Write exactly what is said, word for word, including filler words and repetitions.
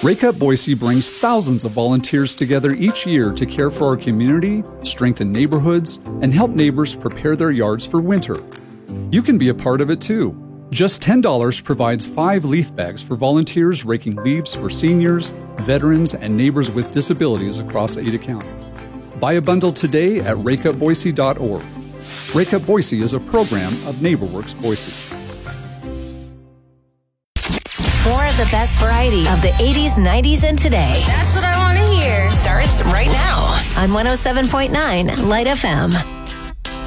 Rake Up Boise brings thousands of volunteers together each year to care for our community, strengthen neighborhoods, and help neighbors prepare their yards for winter. You can be a part of it too. Just ten dollars provides five leaf bags for volunteers raking leaves for seniors, veterans, and neighbors with disabilities across Ada County. Buy a bundle today at rake up boise dot org. Rake Up Boise is a program of NeighborWorks Boise. More of the best variety of the eighties, nineties, and today. That's what I want to hear. Starts right now on one oh seven point nine Light F M.